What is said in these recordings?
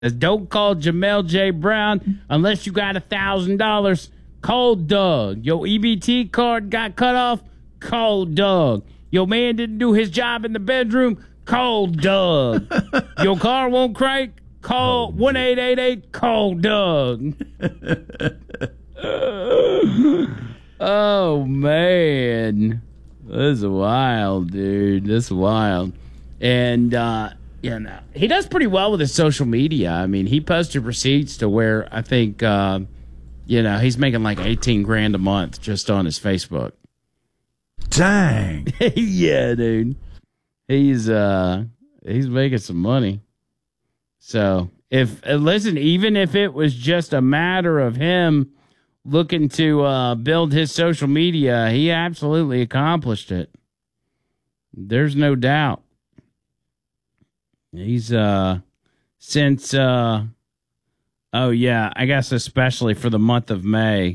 Don't call Jamel J. Brown unless you got $1,000. Call Doug. Your EBT card got cut off? Call Doug. Your man didn't do his job in the bedroom? Call Doug. Your car won't crank? Call 1-888. Call Doug. Oh, man. This is wild, dude. This is wild. And, he does pretty well with his social media. I mean, he posted receipts to where I think, he's making like $18,000 a month just on his Facebook. Dang. Yeah, dude. He's making some money. So even if it was just a matter of him looking to build his social media, he absolutely accomplished it. There's no doubt. He's since I guess especially for the month of May.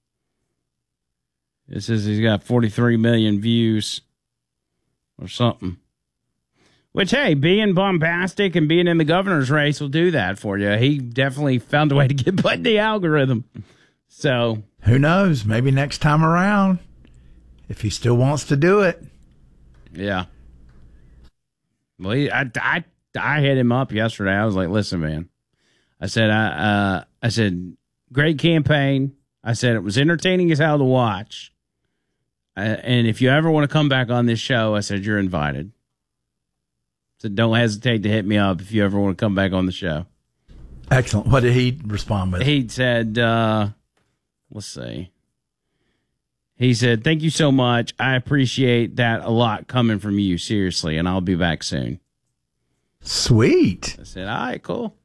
It says he's got 43 million views or something. Which, hey, being bombastic and being in the governor's race will do that for you. He definitely found a way to get put in the algorithm. So who knows? Maybe next time around, if he still wants to do it. Yeah. Well, I hit him up yesterday. I was like, "Listen, man," I said, "Great campaign." I said it was entertaining as hell to watch. And if you ever want to come back on this show, I said you're invited. So don't hesitate to hit me up if you ever want to come back on the show. Excellent. What did he respond with? He said, let's see. He said, "Thank you so much. I appreciate that a lot coming from you, seriously, and I'll be back soon." Sweet. I said, all right, cool.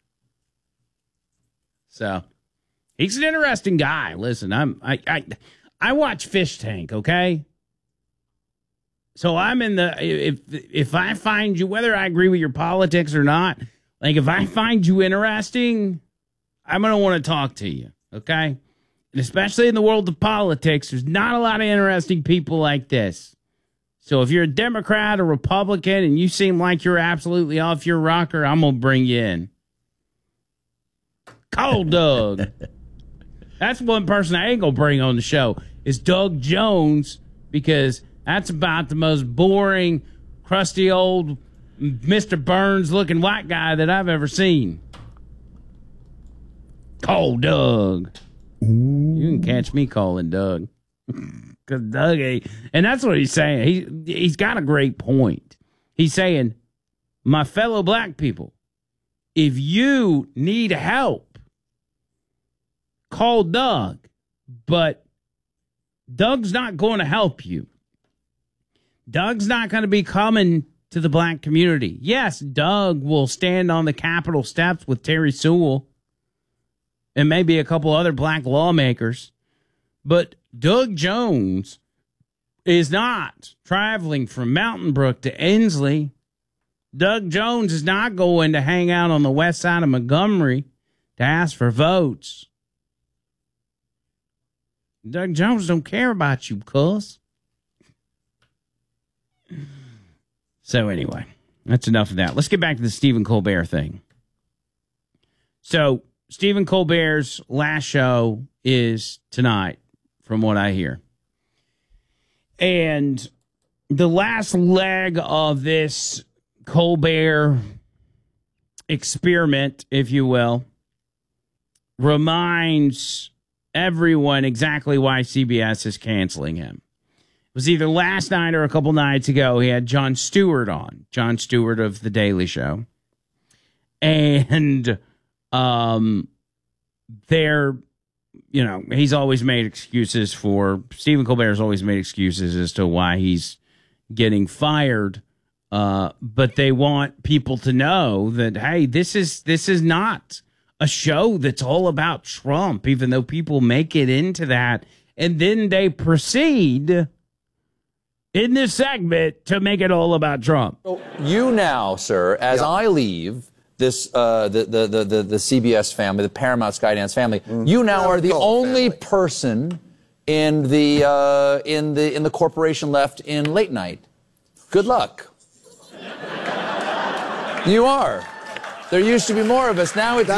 So he's an interesting guy. Listen, I watch Fish Tank, okay? So I'm in the if I find you, whether I agree with your politics or not, like if I find you interesting, I'm gonna want to talk to you, okay? And especially in the world of politics, there's not a lot of interesting people like this. So if you're a Democrat or Republican and you seem like you're absolutely off your rocker, I'm going to bring you in. Call Doug. That's one person I ain't going to bring on the show is Doug Jones, because that's about the most boring, crusty old Mr. Burns looking white guy that I've ever seen. Call Doug. You can catch me calling Doug. Because Doug ain't, and that's what he's saying. He's got a great point. He's saying, my fellow black people, if you need help, call Doug. But Doug's not going to help you. Doug's not going to be coming to the black community. Yes, Doug will stand on the Capitol steps with Terry Sewell and maybe a couple other black lawmakers. But Doug Jones is not traveling from Mountain Brook to Inslee. Doug Jones is not going to hang out on the west side of Montgomery to ask for votes. Doug Jones don't care about you, cuz. So anyway, that's enough of that. Let's get back to the Stephen Colbert thing. So Stephen Colbert's last show is tonight, from what I hear. And the last leg of this Colbert experiment, if you will, reminds everyone exactly why CBS is canceling him. It was either last night or a couple nights ago. He had Jon Stewart on, Jon Stewart of The Daily Show. And he's always made excuses Stephen Colbert's always made excuses as to why he's getting fired. But they want people to know that, hey, this is not a show that's all about Trump, even though people make it into that. And then they proceed in this segment to make it all about Trump. So you now, sir, as I leave this the CBS family, the Paramount Skydance family, you now are the only person in the corporation left in late night. Good luck. You are. There used to be more of us. Now it's